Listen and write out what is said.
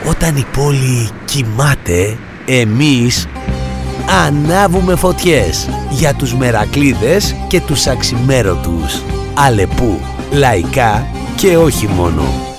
Όταν η πόλη κοιμάται, εμείς ανάβουμε φωτιές για τους μερακλείδες και τους αξιμέρωτους. Αλεπού, λαϊκά και όχι μόνο.